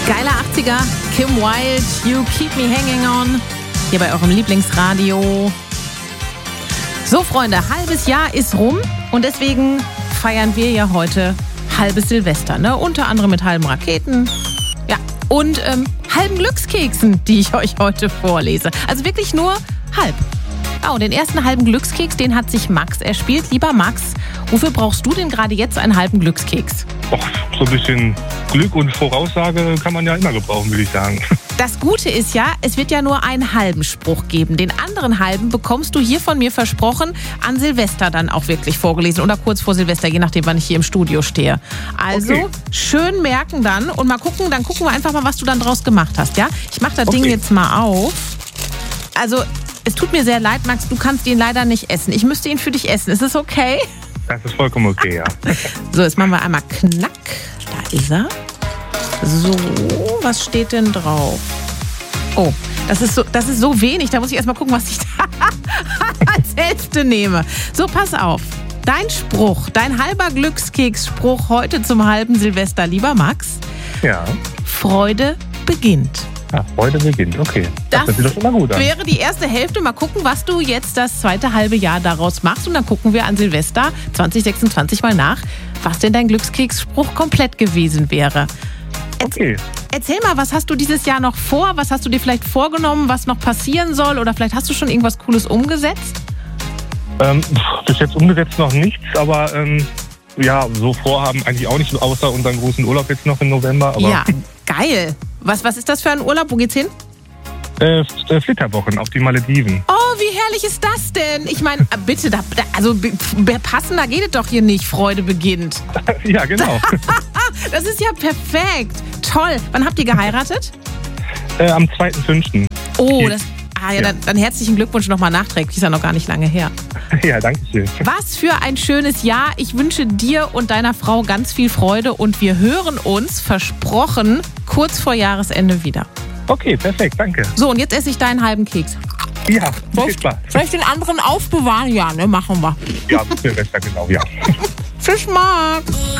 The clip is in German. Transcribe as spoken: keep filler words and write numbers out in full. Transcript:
Geiler achtziger, Kim Wilde, You Keep Me Hanging On, hier bei eurem Lieblingsradio. So Freunde, halbes Jahr ist rum und deswegen feiern wir ja heute halbes Silvester, ne? Unter anderem mit halben Raketen, ja, und ähm, halben Glückskeksen, die ich euch heute vorlese. Also wirklich nur halb. Ah, und den ersten halben Glückskeks, den hat sich Max erspielt. Lieber Max, wofür brauchst du denn gerade jetzt einen halben Glückskeks? Och, so ein bisschen Glück und Voraussage kann man ja immer gebrauchen, würde ich sagen. Das Gute ist ja, es wird ja nur einen halben Spruch geben. Den anderen halben bekommst du hier von mir versprochen an Silvester dann auch wirklich vorgelesen oder kurz vor Silvester, je nachdem, wann ich hier im Studio stehe. Also Okay. schön merken dann und mal gucken, dann gucken wir einfach mal, was du dann draus gemacht hast, ja? Ich mach das Okay. Ding jetzt mal auf. Also, es tut mir sehr leid, Max, du kannst ihn leider nicht essen. Ich müsste ihn für dich essen. Ist es okay? Das ist vollkommen okay, ja. So, jetzt machen wir einmal Knack. Da ist er. So, was steht denn drauf? Oh, das ist so, das ist so wenig. Da muss ich erstmal gucken, was ich da als Hälfte nehme. So, pass auf. Dein Spruch, dein halber Glückskeksspruch heute zum halben Silvester, lieber Max. Ja, Freude beginnt. ja heute beginnt, okay. Das, Das hört sich doch schon mal gut an. wäre die erste Hälfte. Mal gucken, was du jetzt das zweite halbe Jahr daraus machst. Und dann gucken wir an Silvester zwanzig sechsundzwanzig mal nach, was denn dein Glückskeksspruch komplett gewesen wäre. Okay. Erzähl mal, was hast du dieses Jahr noch vor? Was hast du dir vielleicht vorgenommen, was noch passieren soll? Oder vielleicht hast du schon irgendwas Cooles umgesetzt? Ähm, pff, bis jetzt umgesetzt noch nichts, aber ähm, ja, so Vorhaben eigentlich auch nicht, außer unseren großen Urlaub jetzt noch im November. Aber Ja, geil. Was, was ist das für ein Urlaub? Wo geht's hin? äh, äh, Flitterwochen auf die Malediven. Oh, wie herrlich ist das denn? Ich meine, bitte, da, da, also b- b- passender geht es doch hier nicht. Freude beginnt. Ja, genau. Das ist ja perfekt. Toll. Wann habt ihr geheiratet? äh, am zweiten fünften Oh, das. Ah ja, Ja. Dann, dann herzlichen Glückwunsch nochmal nachträglich. Ist ja noch gar nicht lange her. Ja, danke schön. Was für ein schönes Jahr. Ich wünsche dir und deiner Frau ganz viel Freude und wir hören uns, versprochen, kurz vor Jahresende wieder. Okay, perfekt, danke. So, und jetzt esse ich deinen halben Keks. Ja, viel Spaß. Soll ich den anderen aufbewahren? Ja, ne, machen wir. Ja, bis Silvester, genau, ja. Tschüss, Max.